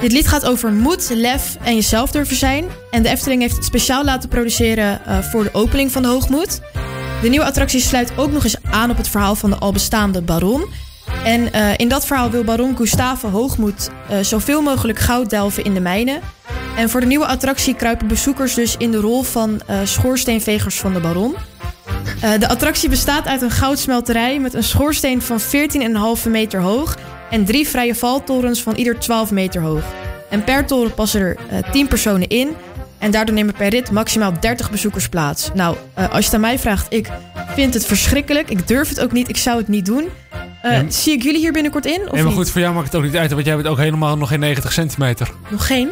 Dit lied gaat over moed, lef en jezelf durven zijn. En de Efteling heeft het speciaal laten produceren voor de opening van de Hoogmoed. De nieuwe attractie sluit ook nog eens aan op het verhaal van de al bestaande baron. En in dat verhaal wil baron Gustave Hoogmoed zoveel mogelijk goud delven in de mijnen. En voor de nieuwe attractie kruipen bezoekers dus in de rol van schoorsteenvegers van de baron. De attractie bestaat uit een goudsmelterij met een schoorsteen van 14,5 meter hoog en 3 vrije valtorens van ieder 12 meter hoog. En per toren passen er 10 personen in en daardoor nemen per rit maximaal 30 bezoekers plaats. Nou, als je het aan mij vraagt, ik vind het verschrikkelijk. Ik durf het ook niet, ik zou het niet doen. Zie ik jullie hier binnenkort in? Of maar niet? goed, voor jou maakt het ook niet uit, want jij bent ook helemaal nog geen 90 centimeter. Nog geen?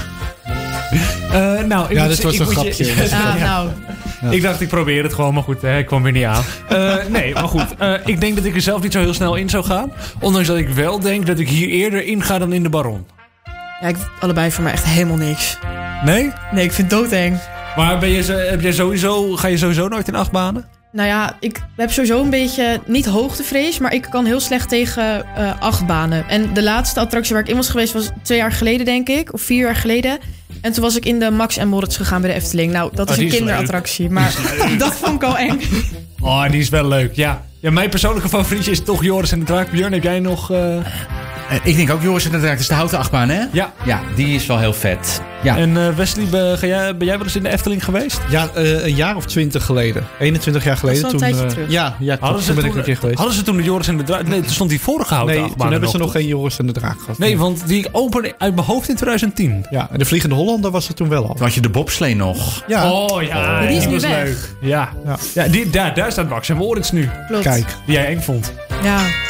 Dit was een grapje. Nou. Ik dacht, ik probeer het gewoon, maar goed, ik kwam weer niet aan. Nee, maar goed. Ik denk dat ik er zelf niet zo heel snel in zou gaan. Ondanks dat ik wel denk dat ik hier eerder in ga dan in de Baron. Ja, allebei voor mij echt helemaal niks. Nee? Nee, ik vind het doodeng. Maar ga je sowieso nooit in achtbanen? Nou ja, ik heb sowieso een beetje, niet hoogtevrees, maar ik kan heel slecht tegen achtbanen. En de laatste attractie waar ik in was geweest was 2 jaar geleden, denk ik. Of 4 jaar geleden. En toen was ik in de Max en Moritz gegaan bij de Efteling. Nou, dat is een kinderattractie, maar dat vond ik al eng. Oh, die is wel leuk, ja. Ja, mijn persoonlijke favorietje is toch Joris en de Draak. Björn, heb jij nog... Ik denk ook Joris en de Draak. Dat is de houten achtbaan, hè? Ja. Ja, die is wel heel vet. Ja. En Wesley, ben jij wel eens in de Efteling geweest? Ja, een jaar of 20 geleden. 21 jaar geleden. Dat is wel een tijdje terug. Ja, toen ben ik een keer geweest. Hadden ze toen de Joris en de Draak... Nee, toen stond die vorige houten achtbaan. Toen hebben ze nog geen Joris en de Draak gehad. Nee, want die opende uit mijn hoofd in 2010. Ja, en de Vliegende Hollander was er toen wel al. Toen had je de bobslee nog. Ja. Oh ja, die is nu was weg. leuk. Ja. Daar staat Max en Moritz nu. Klopt. Kijk. Die jij eng vond. Ja.